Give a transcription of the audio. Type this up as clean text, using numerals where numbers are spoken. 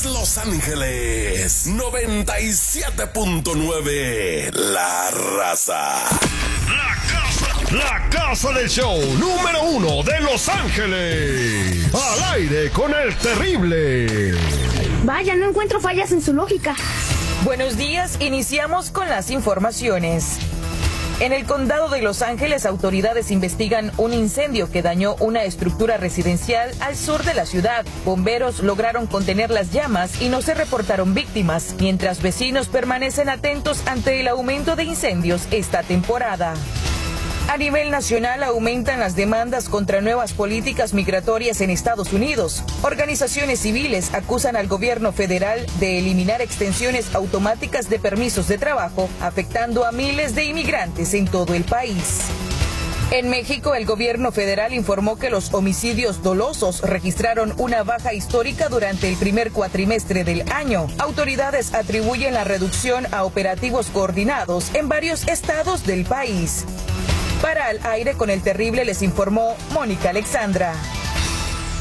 Los Ángeles 97.9. La Raza. La casa del show número 1 de Los Ángeles. Al aire con el terrible. Vaya, no encuentro fallas en su lógica. Buenos días, iniciamos con las informaciones. En el condado de Los Ángeles, autoridades investigan un incendio que dañó una estructura residencial al sur de la ciudad. Bomberos lograron contener las llamas y no se reportaron víctimas, mientras vecinos permanecen atentos ante el aumento de incendios esta temporada. A nivel nacional aumentan las demandas contra nuevas políticas migratorias en Estados Unidos. Organizaciones civiles acusan al gobierno federal de eliminar extensiones automáticas de permisos de trabajo, afectando a miles de inmigrantes en todo el país. En México, el gobierno federal informó que los homicidios dolosos registraron una baja histórica durante el primer cuatrimestre del año. Autoridades atribuyen la reducción a operativos coordinados en varios estados del país. Para Al Aire con el Terrible les informó Mónica Alexandra.